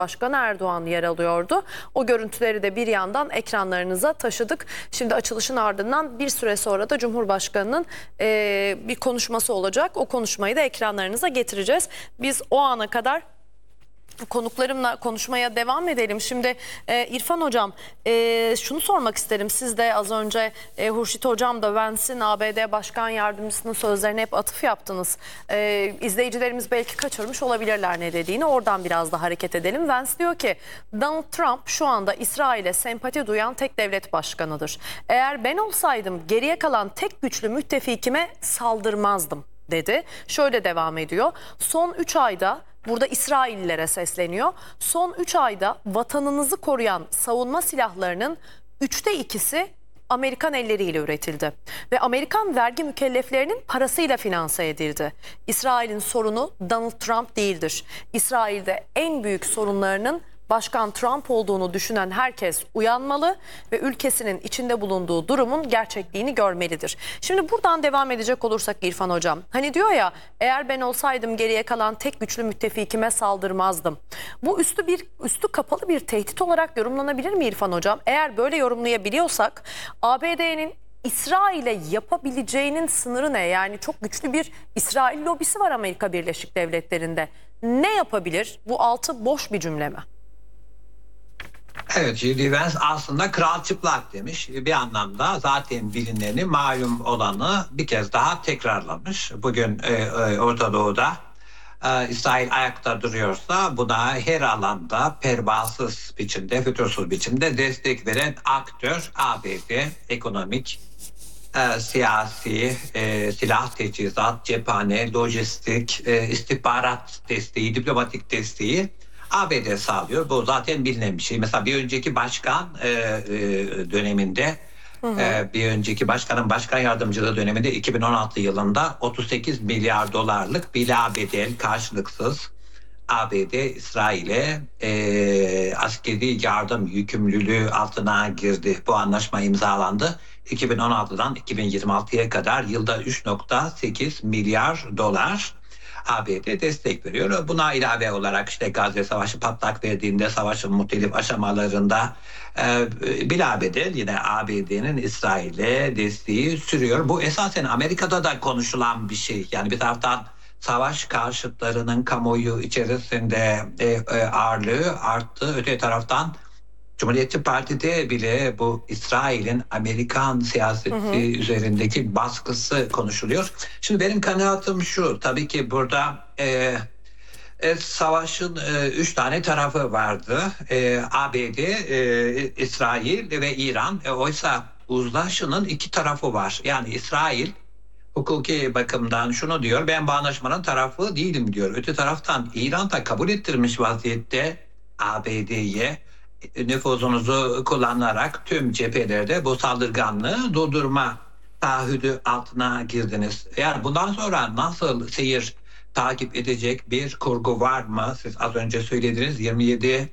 Başkanı Erdoğan yer alıyordu. O görüntüleri de bir yandan ekranlarınıza taşıdık. Şimdi açılışın ardından bir süre sonra da Cumhurbaşkanı'nın bir konuşması olacak. O konuşmayı da ekranlarınıza getireceğiz. Biz o ana kadar konuklarımla konuşmaya devam edelim. Şimdi İrfan Hocam şunu sormak isterim. Siz de az önce Hurşit Hocam da Vance'in ABD Başkan Yardımcısının sözlerine hep atıf yaptınız. İzleyicilerimiz belki kaçırmış olabilirler ne dediğini. Oradan biraz da hareket edelim. Vance diyor ki Donald Trump şu anda İsrail'e sempati duyan tek devlet başkanıdır. Eğer ben olsaydım geriye kalan tek güçlü müttefikime saldırmazdım dedi. Şöyle devam ediyor. Son 3 ayda burada İsraillilere sesleniyor. Son 3 ayda vatanınızı koruyan savunma silahlarının 3'te 2'si Amerikan elleriyle üretildi. Ve Amerikan vergi mükelleflerinin parasıyla finanse edildi. İsrail'in sorunu Donald Trump değildir. İsrail'de en büyük sorunlarının Başkan Trump olduğunu düşünen herkes uyanmalı ve ülkesinin içinde bulunduğu durumun gerçekliğini görmelidir. Şimdi buradan devam edecek olursak İrfan Hocam, hani diyor ya, eğer ben olsaydım geriye kalan tek güçlü müttefikime saldırmazdım. Bu üstü kapalı bir tehdit olarak yorumlanabilir mi İrfan Hocam? Eğer böyle yorumlayabiliyorsak ABD'nin İsrail'e yapabileceğinin sınırı ne? Yani çok güçlü bir İsrail lobisi var Amerika Birleşik Devletleri'nde. Ne yapabilir? Bu altı boş bir cümle mi? Evet, J.D. Vance aslında kral çıplak demiş. Bir anlamda zaten bilineni, malum olanı bir kez daha tekrarlamış. Bugün Orta Doğu'da İsrail ayakta duruyorsa buna her alanda pervasız biçimde, fütursuz biçimde destek veren aktör ABD. Ekonomik, siyasi, silah teçhizat, cephane, lojistik, istihbarat desteği, diplomatik desteği ABD sağlıyor. Bu zaten bilinen bir şey. Mesela bir önceki başkan döneminde, bir önceki başkanın başkan yardımcılığı döneminde 2016 yılında 38 milyar dolarlık bilabedel karşılıksız ABD İsrail'e askeri yardım yükümlülüğü altına girdi. Bu anlaşma imzalandı. 2016'dan 2026'ya kadar yılda 3,8 milyar dolar ABD destek veriyor. Buna ilave olarak işte Gazze Savaşı patlak verdiğinde savaşın muhtelif aşamalarında bilabedel yine ABD'nin İsrail'e desteği sürüyor. Bu esasen Amerika'da da konuşulan bir şey. Yani bir taraftan savaş karşıtlarının kamuoyu içerisinde ağırlığı arttı. Öte taraftan Cumhuriyetçi Parti'de bile bu İsrail'in Amerikan siyaseti üzerindeki baskısı konuşuluyor. Şimdi benim kanaatim şu, tabii ki burada savaşın 3 tane tarafı vardı. ABD, İsrail ve İran. Oysa uzlaşının 2 tarafı var. Yani İsrail hukuki bakımdan şunu diyor, ben bu anlaşmanın tarafı değilim diyor. Öte taraftan İran da kabul ettirmiş vaziyette ABD'ye nüfuzunuzu kullanarak tüm cephelerde bu saldırganlığı durdurma taahhüdü altına girdiniz. Yani bundan sonra nasıl seyir takip edecek bir kurgu var mı? Siz az önce söylediniz, 27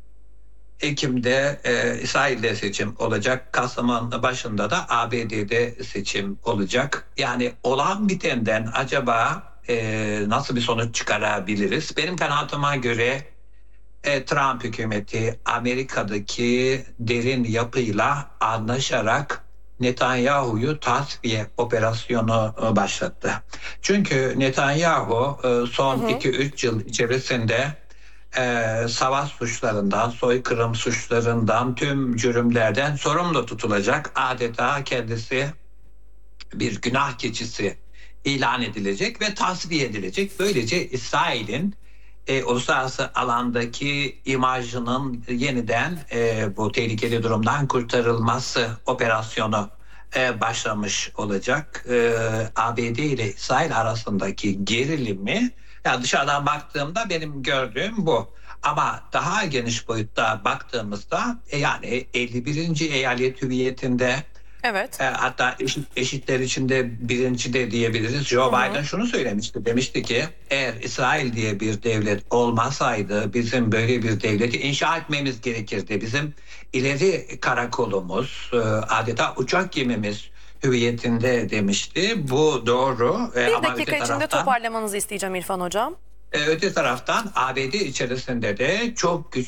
Ekim'de İsrail'de seçim olacak. Kasım'ın başında da ABD'de seçim olacak. Yani olan bitenden acaba nasıl bir sonuç çıkarabiliriz? Benim kanaatime göre Trump hükümeti Amerika'daki derin yapıyla anlaşarak Netanyahu'yu tasfiye operasyonu başlattı. Çünkü Netanyahu son 2-3 yıl içerisinde savaş suçlarından, soykırım suçlarından, tüm cürümlerden sorumlu tutulacak. Adeta kendisi bir günah keçisi ilan edilecek ve tasfiye edilecek. Böylece İsrail'in uluslararası alandaki imajının yeniden bu tehlikeli durumdan kurtarılması operasyonu başlamış olacak. ABD ile İsrail arasındaki gerilimi, yani dışarıdan baktığımda benim gördüğüm bu. Ama daha geniş boyutta baktığımızda yani 51. eyalet hüviyetinde, Evet. hatta eşitler içinde birinci de diyebiliriz. Joe Biden şunu söylemişti. Demişti ki eğer İsrail diye bir devlet olmasaydı bizim böyle bir devleti inşa etmemiz gerekirdi. Bizim ileri karakolumuz, adeta uçak gemimiz hüviyetinde demişti. Bu doğru. Bir Ama dakika öte içinde taraftan toparlamanızı isteyeceğim İrfan Hocam. Öte taraftan ABD içerisinde de çok güçlü